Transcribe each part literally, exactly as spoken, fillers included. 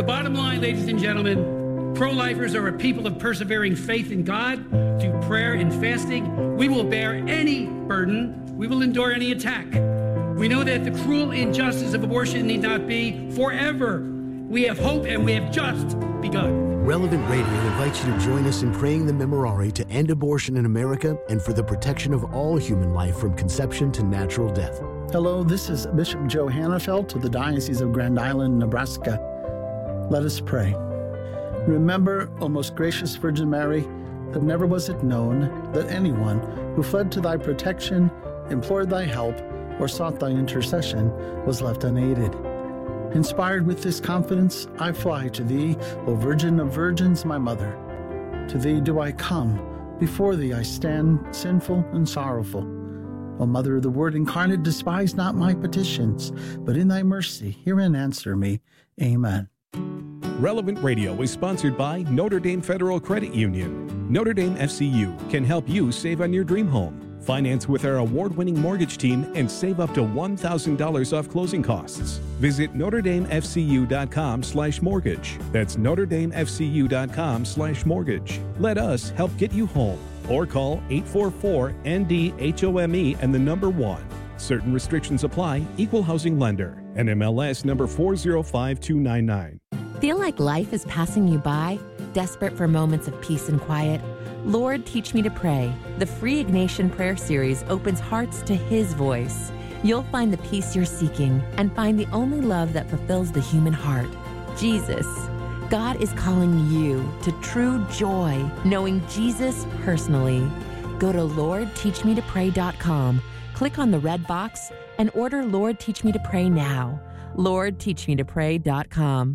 The bottom line, ladies and gentlemen, pro-lifers are a people of persevering faith in God through prayer and fasting. We will bear any burden. We will endure any attack. We know that the cruel injustice of abortion need not be forever. We have hope, and we have just begun. Relevant Radio invites you to join us in praying the Memorare to end abortion in America and for the protection of all human life from conception to natural death. Hello, this is Bishop Joe Hannafelt of the Diocese of Grand Island, Nebraska. Let us pray. Remember, O most gracious Virgin Mary, that never was it known that anyone who fled to thy protection, implored thy help, or sought thy intercession was left unaided. Inspired with this confidence, I fly to thee, O Virgin of Virgins, my mother. To thee do I come, before thee I stand, sinful and sorrowful. O Mother of the Word incarnate, despise not my petitions, but in thy mercy hear and answer me. Amen. Relevant Radio is sponsored by Notre Dame Federal Credit Union. Notre Dame F C U can help you save on your dream home. Finance with our award-winning mortgage team and save up to one thousand dollars off closing costs. Visit Notre Dame F C U dot com slash mortgage. That's Notre Dame F C U dot com slash mortgage. Let us help get you home. Or call eight four four N D H O M E and the number one. Certain restrictions apply. Equal housing lender. N M L S number four zero five two nine nine. Feel like life is passing you by? Desperate for moments of peace and quiet? Lord, Teach Me to Pray. The free Ignatian Prayer Series opens hearts to His voice. You'll find the peace you're seeking and find the only love that fulfills the human heart, Jesus. God is calling you to true joy, knowing Jesus personally. Go to Lord Teach Me to Pray dot com, click on the red box, and order Lord Teach Me to Pray now. Lord Teach Me to Pray dot com.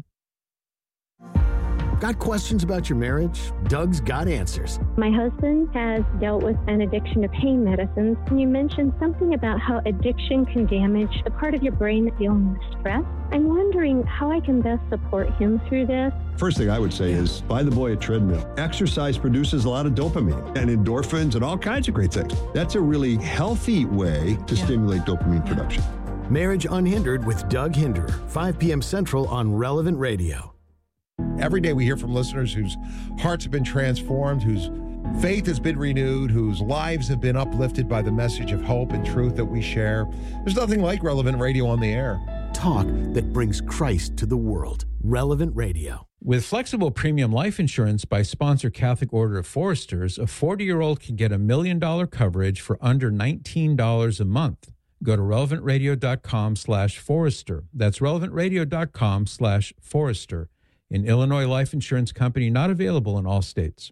Got questions about your marriage? Doug's got answers. My husband has dealt with an addiction to pain medicines. You mentioned something about how addiction can damage the part of your brain that's dealing with stress. I'm wondering how I can best support him through this. First thing I would say is buy the boy a treadmill. Exercise produces a lot of dopamine and endorphins and all kinds of great things. That's a really healthy way to yeah. stimulate dopamine yeah. production. Marriage Unhindered with Doug Hinderer, five p.m. Central on Relevant Radio. Every day we hear from listeners whose hearts have been transformed, whose faith has been renewed, whose lives have been uplifted by the message of hope and truth that we share. There's nothing like Relevant Radio on the air. Talk that brings Christ to the world. Relevant Radio. With flexible premium life insurance by sponsor Catholic Order of Foresters, a forty-year-old can get a million dollar coverage for under nineteen dollars a month. Go to relevant radio dot com slash forester. That's relevant radio dot com slash forester. An Illinois life insurance company not available in all states.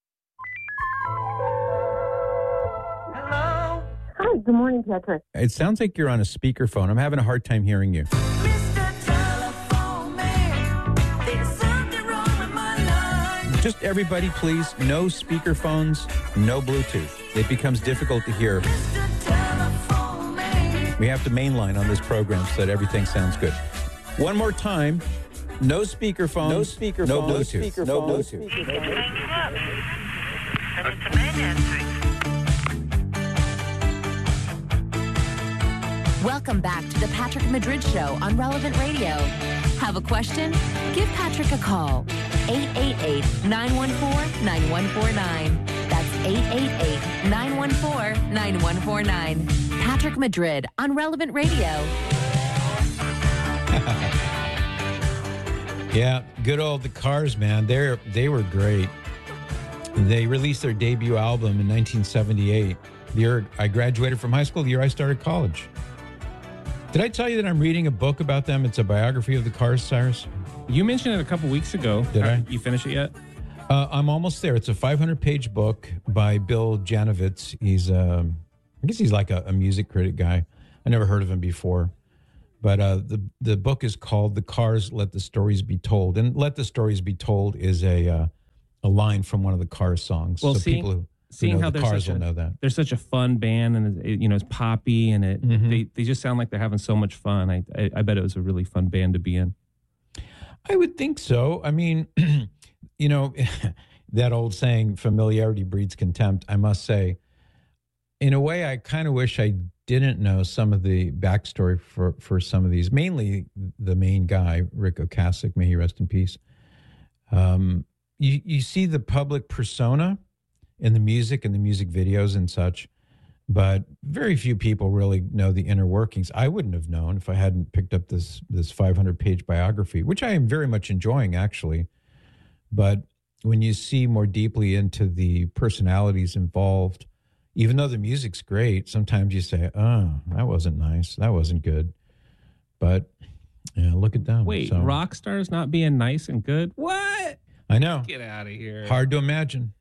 Hello. Hi, good morning, Patrick. It sounds like you're on a speakerphone. I'm having a hard time hearing you. Mister Telephone Man, there's something wrong with my line. Just everybody, please, no speakerphones, no Bluetooth. It becomes difficult to hear. Mister Telephone Man. We have to mainline on this program so that everything sounds good. One more time. No speakerphone. No speakerphone. No Bluetooth. No Bluetooth. Welcome back to the Patrick Madrid Show on Relevant Radio. Have a question? Give Patrick a call. eight eight eight, nine one four, nine one four nine. That's eight eight eight, nine one four, nine one four nine. Patrick Madrid on Relevant Radio. Yeah, good old The Cars, man. They they were great. They released their debut album in nineteen seventy-eight. The year I graduated from high school, the year I started college. Did I tell you that I'm reading a book about them? It's a biography of The Cars, Cyrus. You mentioned it a couple weeks ago. Did I? You finish it yet? Uh, I'm almost there. It's a five hundred page book by Bill Janovitz. He's, um, I guess he's like a, a music critic guy. I never heard of him before. But uh, the the book is called "The Cars, Let the Stories Be Told," and "Let the Stories Be Told" is a uh, a line from one of the Cars songs. Well, so seeing, people who, who seeing know how the they're Cars such will a, know that they're such a fun band, and it, you know it's poppy, and it Mm-hmm. they they just sound like they're having so much fun. I, I I bet it was a really fun band to be in. I would think so. I mean, you know, that old saying, "Familiarity breeds contempt." I must say, in a way, I kind of wish I didn't know some of the backstory for, for some of these, mainly the main guy, Rick Ocasek, may he rest in peace. Um, you, you see the public persona in the music and the music videos and such, but very few people really know the inner workings. I wouldn't have known if I hadn't picked up this this five hundred page biography, which I am very much enjoying, actually. But when you see more deeply into the personalities involved, even though the music's great, sometimes you say, oh, that wasn't nice. That wasn't good. But yeah, look at them. Wait, So- rock stars not being nice and good? What? I know. Get out of here. Hard to imagine.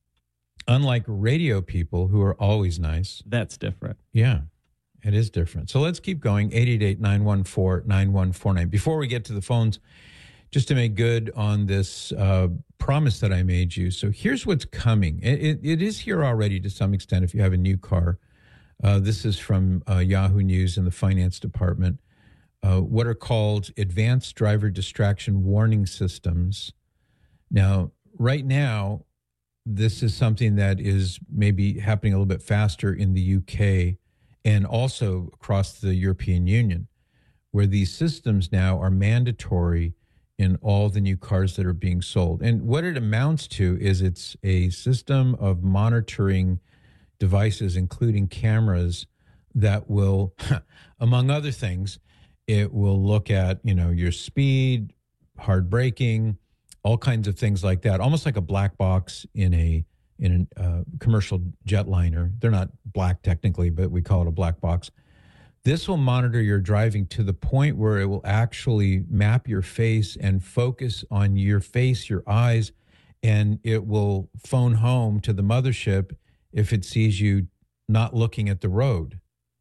Unlike radio people who are always nice. That's different. Yeah, it is different. So let's keep going. eight eight eight, nine one four, nine one four nine. Before we get to the phones, just to make good on this uh, promise that I made you. So here's what's coming. It, it, it is here already to some extent if you have a new car. Uh, this is from uh, Yahoo News in the finance department. Uh, what are called advanced driver distraction warning systems. Now, right now, this is something that is maybe happening a little bit faster in the U K and also across the European Union, where these systems now are mandatory in all the new cars that are being sold. And what it amounts to is it's a system of monitoring devices, including cameras, that will, among other things, it will look at, you know, your speed, hard braking, all kinds of things like that, almost like a black box in a in a uh, commercial jetliner. They're not black technically, but we call it a black box. This will monitor your driving to the point where it will actually map your face and focus on your face, your eyes, and it will phone home to the mothership if it sees you not looking at the road,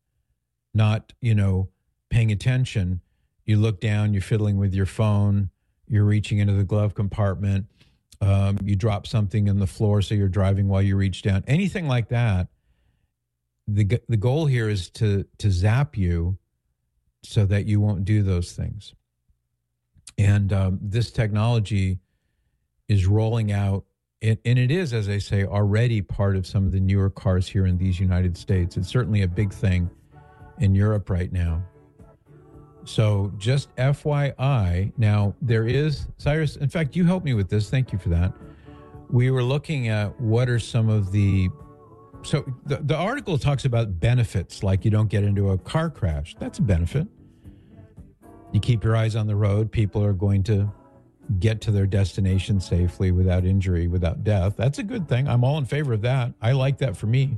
not, you know, paying attention. You look down, you're fiddling with your phone, you're reaching into the glove compartment, um, you drop something on the floor, so you're driving while you reach down, anything like that. The the goal here is to to zap you so that you won't do those things. And um, this technology is rolling out, and, and it is, as I say, already part of some of the newer cars here in these United States. It's certainly a big thing in Europe right now. So just F Y I, now there is, Cyrus, in fact, you helped me with this. Thank you for that. We were looking at what are some of the, so the, the article talks about benefits, like you don't get into a car crash. That's a benefit. You keep your eyes on the road. People are going to get to their destination safely without injury, without death. That's a good thing. I'm all in favor of that. I like that for me.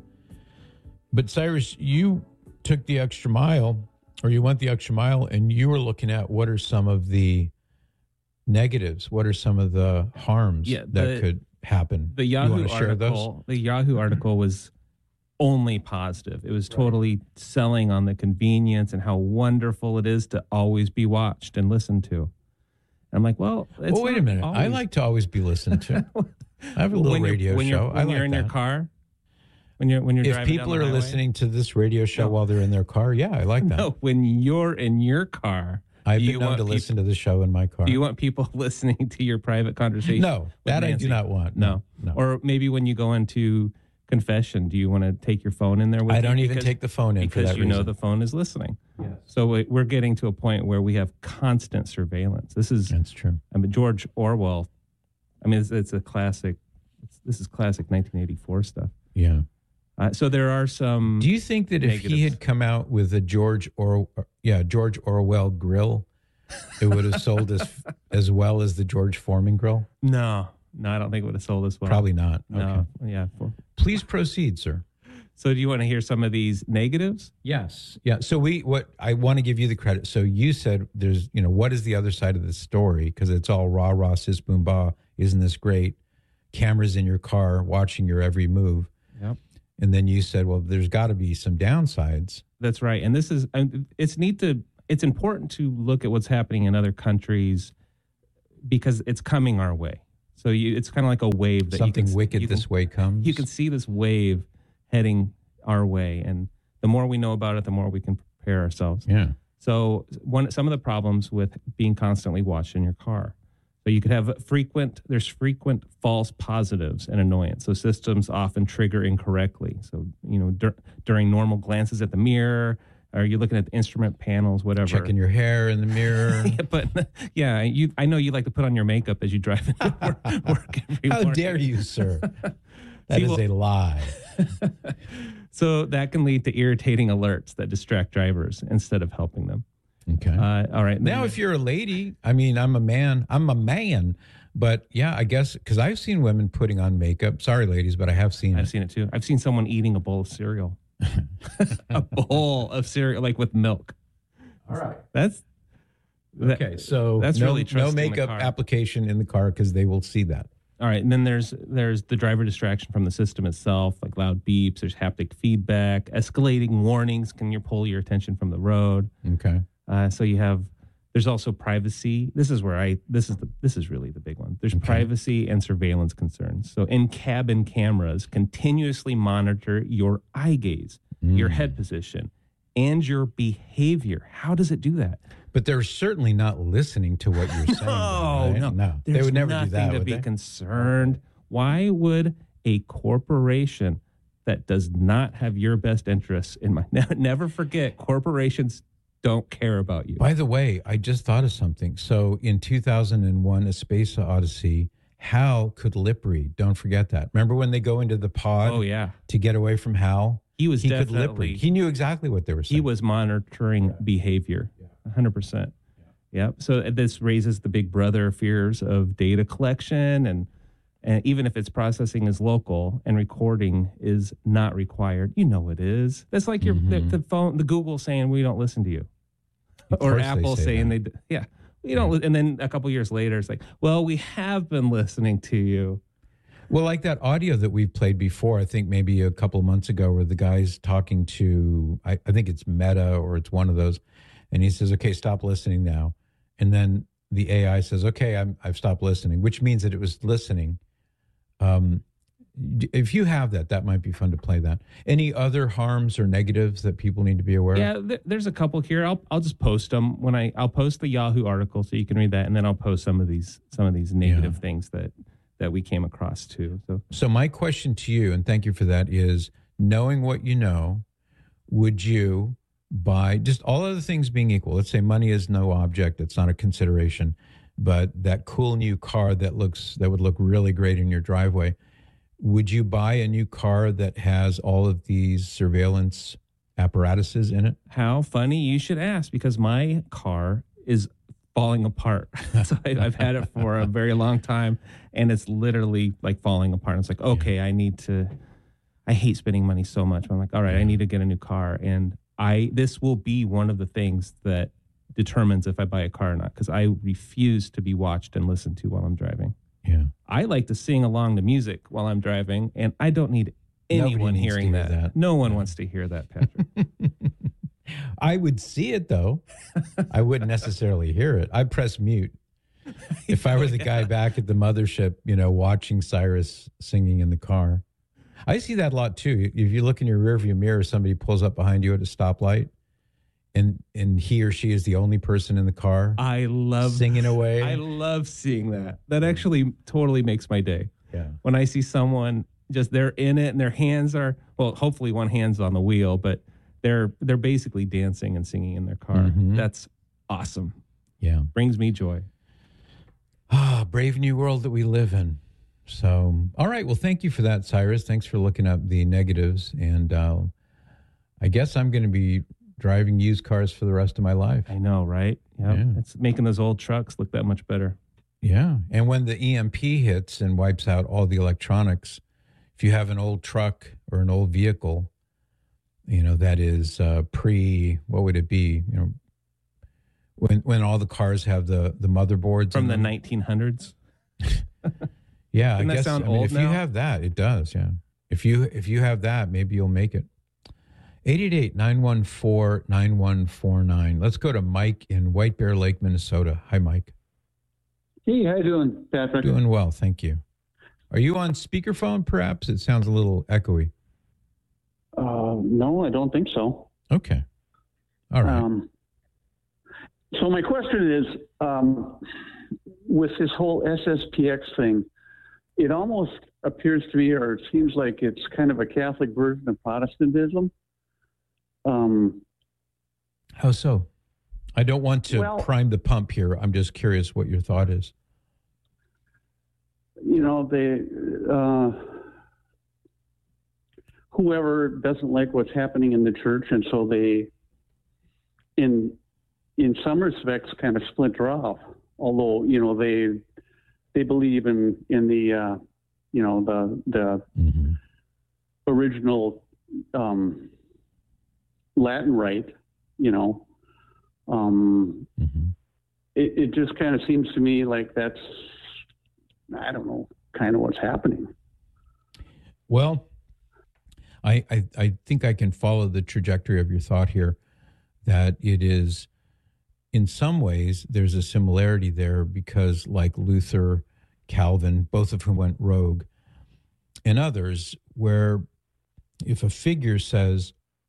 But Cyrus, you took the extra mile, or you went the extra mile, and you were looking at what are some of the negatives, what are some of the harms Yeah, that the- could happen. The You Yahoo wanna share those? article, the Yahoo article was only positive. It was totally selling on the convenience and how wonderful it is to always be watched and listened to. I'm like, well, it's Well, wait a not minute. I always- like to always be listened to. I have a Well, little when you're- radio when you're- show. When I you're like in that. your car, when you're when you're If driving people down are the highway? listening to this radio show No. while they're in their car, yeah, I like that. No, when you're in your car, I've do been you known want to peop- listen to the show in my car. Do you want people listening to your private conversation? No, with that I do Nancy? not want. No. No. Or maybe when you go into confession, do you want to take your phone in there with I you? don't even Because- take the phone in for because that you know reason. the phone is listening. Yes. So we- we're getting to a point where we have constant surveillance. This is That's true. I mean George Orwell. I mean it's, it's a classic. It's, this is classic nineteen eighty-four stuff. Yeah. Uh, so there are some. Do you think that if he negatives. had come out with a George or yeah George Orwell grill, it would have sold as as well as the George Foreman grill? No, no, I don't think it would have sold as well. Probably not. No. Okay. Yeah. For- Please proceed, sir. So do you want to hear some of these negatives? Yes. Yeah. So we what I want to give you the credit. So you said there's, you know, what is the other side of the story? Because it's all rah rah sis boom bah. Isn't this great? Cameras in your car watching your every move. Yep. And then you said, well, there's got to be some downsides. That's right. And this is, um, it's neat to, it's important to look at what's happening in other countries because it's coming our way. So you, it's kind of like a wave that Something you can, wicked you can- this way comes. You can see this wave heading our way. And the more we know about it, the more we can prepare ourselves. Yeah. So one, some of the problems with being constantly watched in your car. So you could have frequent, there's frequent false positives and annoyance. So systems often trigger incorrectly. So, you know, dur- during normal glances at the mirror, or you're looking at the instrument panels, whatever. Checking your hair in the mirror. Yeah, but yeah, you. I know you like to put on your makeup as you drive into work, work every How morning. dare you, sir? That See, is well- a lie. So that can lead to irritating alerts that distract drivers instead of helping them. Okay. Uh, all right. Now, if you're a lady, I mean, I'm a man. I'm a man. But yeah, I guess because I've seen women putting on makeup. Sorry, ladies, but I have seen I've it. seen it too. I've seen someone eating a bowl of cereal. A bowl of cereal, like with milk. All right. That's that- Okay, so that's no, really no trusting the makeup car. application in the car because they will see that. All right, and then there's there's the driver distraction from the system itself, like loud beeps. There's haptic feedback, escalating warnings can you pull your attention from the road. Okay. Uh, so you have there's also privacy. This is where I this is the this is really the big one. There's Okay. privacy and surveillance concerns. So in cabin cameras continuously monitor your eye gaze, your head position, and your behavior. How does it do that? But they're certainly not listening to what you're saying. No, right? no, no. They There's would never do nothing that. to would be they? concerned. Why would a corporation that does not have your best interests in mind? Never forget, corporations don't care about you. By the way, I just thought of something. So in two thousand one, A Space Odyssey, Hal could lip read. Don't forget that. Remember when they go into the pod Oh yeah, to get away from Hal? he was He could lip definitely read. He knew exactly what they were saying. he was monitoring behavior, one hundred percent. Yep. So this raises the big brother fears of data collection, and and even if its processing is local and recording is not required, you know it is. That's like your the, the phone, the Google saying we don't listen to you, Of or course they Apple say saying that. they d- yeah we don't. li- And then a couple years later, it's like, well, we have been listening to you. Well, like that audio that we've played before, I think maybe a couple of months ago, where the guy's talking to, I, I think it's Meta or it's one of those, and he says, okay, stop listening now. And then the A I says, okay, I'm, I've stopped listening, which means that it was listening. Um, d- if you have that, that might be fun to play that. Any other harms or negatives that people need to be aware Yeah, of? th- there's a couple here. I'll I'll just post them when I I'll post the Yahoo article so you can read that, and then I'll post some of these some of these negative Yeah. things that that we came across too. So So my question to you, and thank you for that, is knowing what you know, would you buy, just all other things being equal, let's say money is no object, it's not a consideration, but that cool new car that looks, that would look really great in your driveway, would you buy a new car that has all of these surveillance apparatuses in it? how funny you should ask, because my car is falling apart. So I, I've had it for a very long time, and it's literally like falling apart. It's like, okay, I need to. I hate spending money so much. I'm like, all right, I need to get a new car, and I this will be one of the things that determines if I buy a car or not, because I refuse to be watched and listened to while I'm driving. Yeah. I like to sing along to music while I'm driving, and I don't need Nobody anyone needs to hearing hear that. that. No one wants to hear that, Patrick. I would see it though. I wouldn't necessarily hear it. I'd press mute. If I were the guy back at the mothership, you know, watching Cyrus singing in the car. I see that a lot too. If you look in your rearview mirror, somebody pulls up behind you at a stoplight, and and he or she is the only person in the car I love singing away. I love seeing that. That actually totally makes my day. Yeah. When I see someone just they're in it and their hands are well, hopefully one hand's on the wheel, but they're they're basically dancing and singing in their car. Mhm. That's awesome. Yeah. Brings me joy. Ah, brave new world that we live in. So, all right. Well, thank you for that, Cyrus. Thanks for looking up the negatives. And uh, I guess I'm going to be driving used cars for the rest of my life. I know, right? Yep. Yeah. It's making those old trucks look that much better. Yeah. And when the E M P hits and wipes out all the electronics, if you have an old truck or an old vehicle, you know, that is uh, pre, what would it be? You know, when when all the cars have the, the motherboards. From in the them. nineteen hundreds. Yeah, Doesn't I that guess. sound I mean, old if now? you have that, it does. Yeah. If you if you have that, maybe you'll make it. eight eight eight, nine one four, nine one four nine. Let's go to Mike in White Bear Lake, Minnesota. Hi, Mike. Hey, how you doing, Patrick? Doing well, thank you. Are you on speakerphone, perhaps? It sounds a little echoey. Uh, no, I don't think so. Okay. All right. Um, so my question is, um, with this whole S S P X thing, it almost appears to me, or it seems like it's kind of a Catholic version of Protestantism. Um, How so? I don't want to Well- prime the pump here. I'm just curious what your thought is. you know, they, uh, whoever doesn't like what's happening in the church, and so they, in in some respects, kind of splinter off. Although, you know, they they believe in in the uh, you know the the Mm-hmm. original um, Latin rite. You know, um, Mm-hmm. it, it just kind of seems to me like that's, I don't know, kind of what's happening. Well, I, I I think I can follow the trajectory of your thought here, that it is, in some ways, there's a similarity there because, like Luther, Calvin, both of whom went rogue, and others, where if a figure says,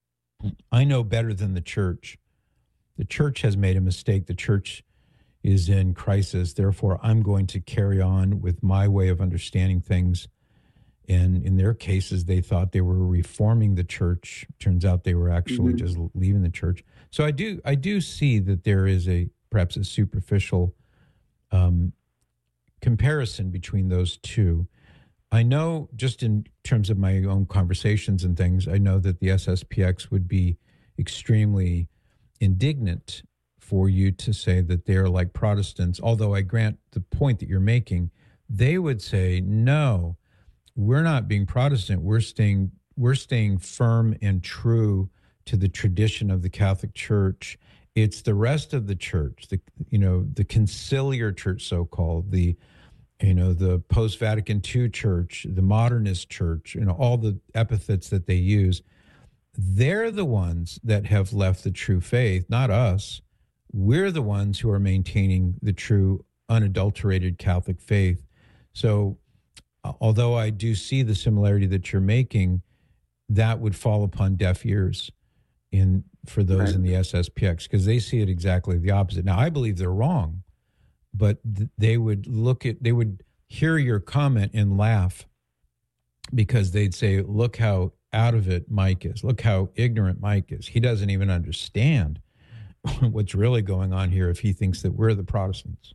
I know better than the church, the church has made a mistake, the church is in crisis, therefore I'm going to carry on with my way of understanding things. And in their cases, they thought they were reforming the church. Turns out they were actually Mhm. just leaving the church. So I do, I do see that there is a perhaps a superficial um, comparison between those two. I know, just in terms of my own conversations and things, I know that the S S P X would be extremely indignant for you to say that they're like Protestants. Although I grant the point that you're making, they would say, no, we're not being Protestant. We're staying, we're staying firm and true to the tradition of the Catholic Church. It's the rest of the church, the, you know, the conciliar church, so-called, the, you know, the post-Vatican two church, the modernist church, you know, all the epithets that they use. They're the ones that have left the true faith, not us. We're the ones who are maintaining the true, unadulterated Catholic faith. So, although I do see the similarity that you're making, that would fall upon deaf ears in for those Right. in the S S P X, because they see it exactly the opposite. Now, I believe they're wrong, but th- they would look at, they would hear your comment and laugh, because they'd say, look how out of it Mike is. Look how ignorant Mike is. He doesn't even understand what's really going on here if he thinks that we're the Protestants.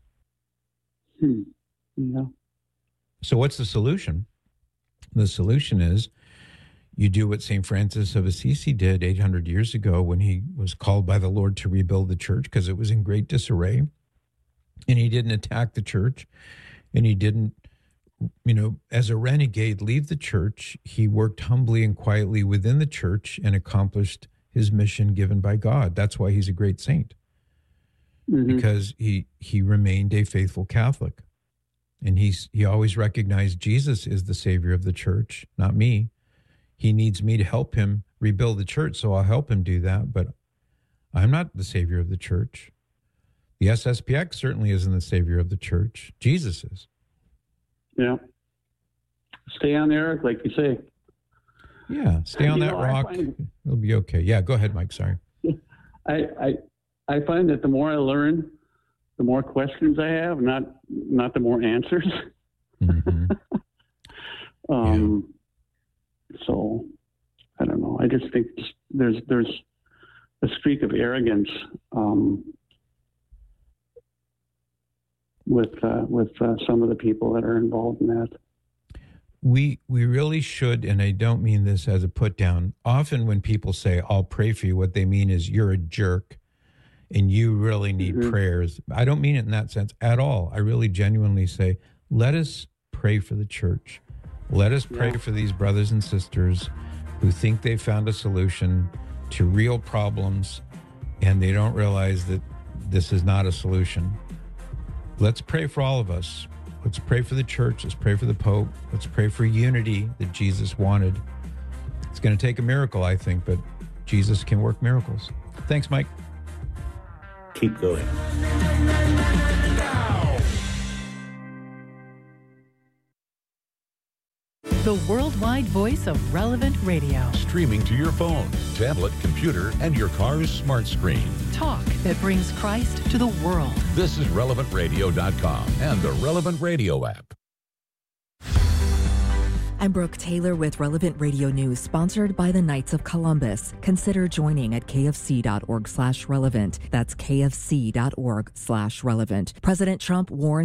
Hmm. Yeah. So what's the solution? The solution is you do what Saint Francis of Assisi did eight hundred years ago when he was called by the Lord to rebuild the church because it was in great disarray. And he didn't attack the church, and he didn't, you know, as a renegade, leave the church. He worked humbly and quietly within the church and accomplished his mission given by God. That's why he's a great saint, Mhm. because he he remained a faithful Catholic. And he's he always recognized Jesus is the savior of the church, not me. He needs me to help him rebuild the church, so I'll help him do that. But I'm not the savior of the church. The S S P X certainly isn't the savior of the church. Jesus is. Yeah. Stay on there, like you say. Yeah, stay on You that know, I rock. find- It'll be okay. Yeah, go ahead, Mike. Sorry. I, I I find that the more I learn, the more questions I have, not not the more answers. Mhm. um, So I don't know. I just think there's there's a streak of arrogance um, with uh, with uh, some of the people that are involved in that. We we really should, and I don't mean this as a put down. Often when people say, I'll pray for you, what they mean is you're a jerk and you really need Mhm. prayers. I don't mean it in that sense at all. I really genuinely say, let us pray for the church. Let us pray Yeah. for these brothers and sisters who think they found a solution to real problems and they don't realize that this is not a solution. Let's pray for all of us. Let's pray for the church. Let's pray for the Pope. Let's pray for unity that Jesus wanted. It's going to take a miracle, I think, but Jesus can work miracles. Thanks, Mike. Keep going. the worldwide voice of Relevant Radio. Streaming to your phone, tablet, computer, and your car's smart screen. Talk that brings Christ to the world. This is relevant radio dot com and the Relevant Radio app. I'm Brooke Taylor with Relevant Radio News, sponsored by the Knights of Columbus. Consider joining at kfc.org slash relevant. That's kfc.org slash relevant. President Trump warned